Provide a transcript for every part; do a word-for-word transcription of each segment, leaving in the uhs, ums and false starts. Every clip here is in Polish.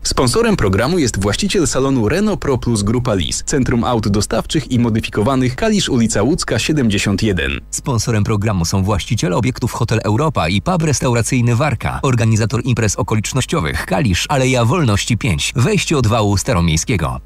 Sponsorem programu jest właściciel salonu Renault Pro Plus Grupa Lis, Centrum Aut Dostawczych i Modyfikowanych, Kalisz, ulica Łódzka siedemdziesiąt jeden. Sponsorem programu są właściciele obiektów Hotel Europa i pub restauracyjny Warka, organizator imprez okolicznościowych Kalisz, Aleja Wolności pięć, wejście od wału Staromiejskiego.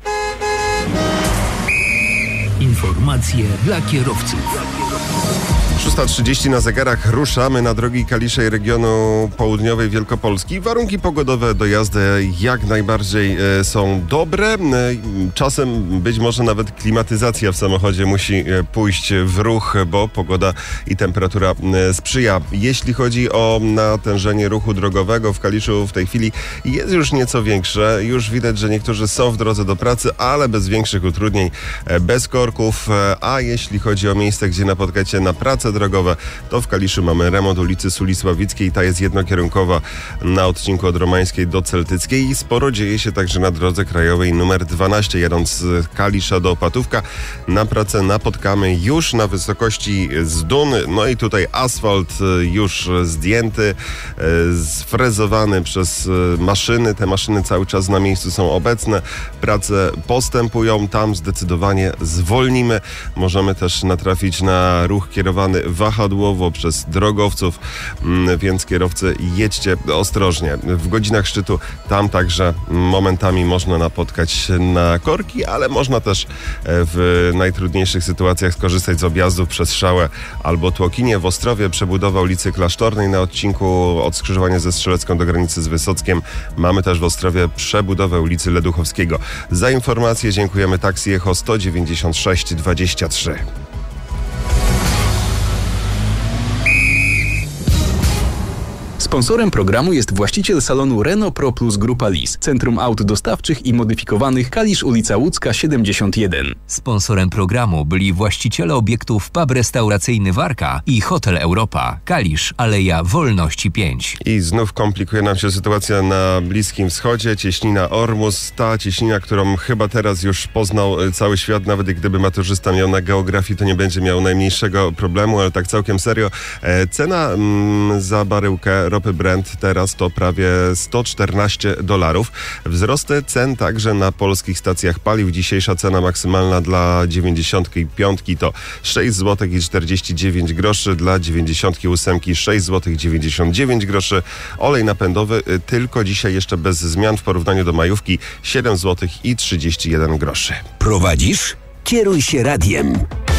Informacje dla kierowców. szósta trzydzieści na zegarach, ruszamy na drogi kaliszej regionu południowej Wielkopolski. Warunki pogodowe do jazdy jak najbardziej e, są dobre. E, czasem być może nawet klimatyzacja w samochodzie musi e, pójść w ruch, bo pogoda i temperatura e, sprzyja. Jeśli chodzi o natężenie ruchu drogowego w Kaliszu w tej chwili jest już nieco większe. Już widać, że niektórzy są w drodze do pracy, ale bez większych utrudnień, e, bez korków. E, a jeśli chodzi o miejsce, gdzie napotkacie na pracę drogowe, to w Kaliszu mamy remont ulicy Suli Sławickiej. Ta jest jednokierunkowa na odcinku od Romańskiej do Celtyckiej i sporo dzieje się także na drodze krajowej numer dwanaście. Jadąc z Kalisza do Opatówka, na pracę napotkamy już na wysokości z dun. No i tutaj asfalt już zdjęty, sfrezowany przez maszyny. Te maszyny cały czas na miejscu są obecne. Prace postępują. Tam zdecydowanie zwolnimy. Możemy też natrafić na ruch kierowany wahadłowo przez drogowców, więc kierowcy jedźcie ostrożnie. W godzinach szczytu tam także momentami można napotkać na korki, ale można też w najtrudniejszych sytuacjach skorzystać z objazdów przez Szałę albo Tłokinie. W Ostrowie przebudowa ulicy Klasztornej na odcinku od skrzyżowania ze Strzelecką do granicy z Wysockiem. Mamy też w Ostrowie przebudowę ulicy Leduchowskiego. Za informacje dziękujemy Taxi Echo sto dziewięćdziesiąt sześć dwadzieścia trzy. Sponsorem programu jest właściciel salonu Renault Pro Plus Grupa Lis, Centrum Aut Dostawczych i Modyfikowanych, Kalisz, ulica Łódzka siedemdziesiąt jeden. Sponsorem programu byli właściciele obiektów pub restauracyjny Warka i Hotel Europa, Kalisz, Aleja Wolności pięć. I znów komplikuje nam się sytuacja na Bliskim Wschodzie. Cieśnina Ormus, ta cieśnina, którą chyba teraz już poznał cały świat, nawet gdyby maturzysta miał na geografii, to nie będzie miał najmniejszego problemu, ale tak całkiem serio. E, cena mm, za baryłkę ropy Brent teraz to prawie sto czternaście dolarów. Wzrosty cen także na polskich stacjach paliw. Dzisiejsza cena maksymalna dla dziewięćdziesiątki piątki to sześć złotych czterdzieści dziewięć groszy, dla dziewięćdziesiątki ósemki sześć złotych dziewięćdziesiąt dziewięć groszy. Olej napędowy tylko dzisiaj jeszcze bez zmian w porównaniu do majówki siedem złotych trzydzieści jeden groszy. Prowadzisz? Kieruj się radiem.